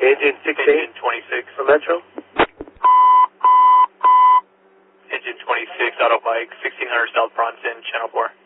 Engine 16. Engine 26. For Metro. Engine 26, auto bike, 1600 South Bronson, Channel 4.